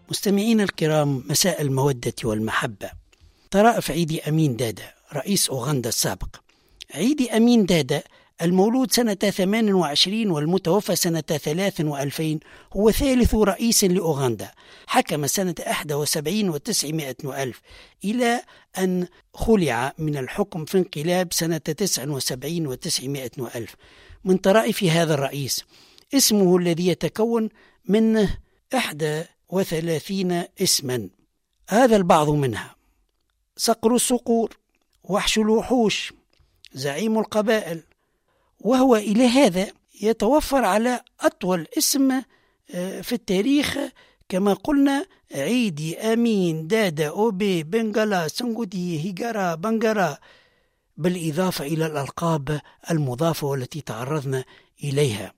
مستمعين الكرام، مساء المودة والمحبة. طرائف عيدي أمين دادا رئيس أوغندا السابق. عيدي أمين دادا المولود سنة 28 والمتوفى سنة 2003 هو ثالث رئيس لأوغندا. حكم سنة 71 و900 ألف إلى أن خلع من الحكم في انقلاب سنة 79 و900 ألف. من طرائف هذا الرئيس اسمه الذي يتكون من 31 اسما، هذا البعض منها: صقر الصقور، وحش الوحوش، زعيم القبائل. وهو إلى هذا يتوفر على أطول اسم في التاريخ كما قلنا: عيدي أمين دادا أوبي بنغالا سنغودي هيغارا بنغارا، بالإضافة إلى الألقاب المضافة والتي تعرضنا إليها: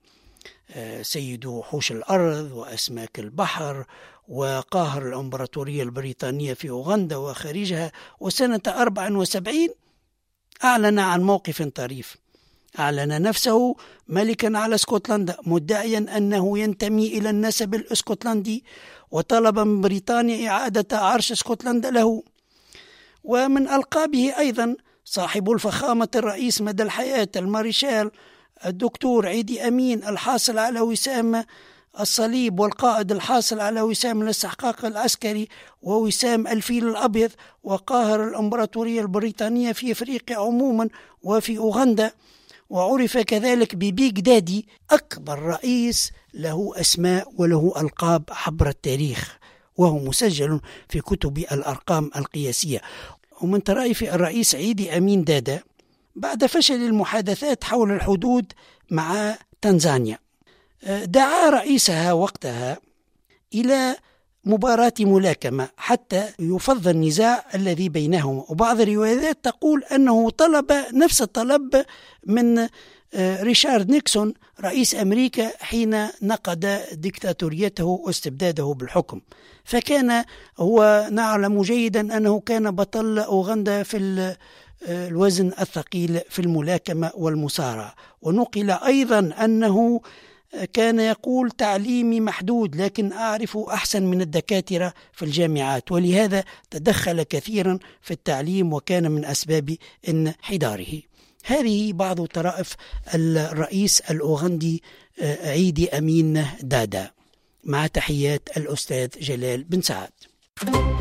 سيد وحوش الأرض وأسماك البحر، وقاهر الإمبراطورية البريطانية في أوغندا وخارجها. وسنة 74 أعلن عن موقف طريف، أعلن نفسه ملكا على اسكتلندا مدعيا أنه ينتمي إلى النسب الاسكتلندي، وطلب من بريطانيا إعادة عرش اسكتلندا له. ومن ألقابه أيضا صاحب الفخامة الرئيس مدى الحياة المارشال الدكتور عيدي أمين الحاصل على وسام الصليب، والقائد الحاصل على وسام الاستحقاق العسكري ووسام الفيل الأبيض، وقاهر الإمبراطورية البريطانية في أفريقيا عموما وفي أوغندا. وعرف كذلك ببيج دادي، أكبر رئيس له أسماء وله ألقاب عبر التاريخ، وهو مسجل في كتب الأرقام القياسية. ومن طرائف الرئيس عيدي أمين دادا بعد فشل المحادثات حول الحدود مع تنزانيا، دعا رئيسها وقتها إلى مباراة ملاكمة حتى يفض النزاع الذي بينهم. وبعض الروايات تقول أنه طلب نفس الطلب من ريشارد نيكسون رئيس أمريكا حين نقد ديكتاتوريته واستبداده بالحكم. فكان هو نعلم جيدا أنه كان بطل أوغندا في الوزن الثقيل في الملاكمة والمصارعة. ونقل أيضا أنه كان يقول: تعليمي محدود لكن أعرف أحسن من الدكاترة في الجامعات، ولهذا تدخل كثيرا في التعليم وكان من أسباب انحداره. هذه بعض طرائف الرئيس الأوغندي عيدي أمين دادا، مع تحيات الأستاذ جلال بن سعد.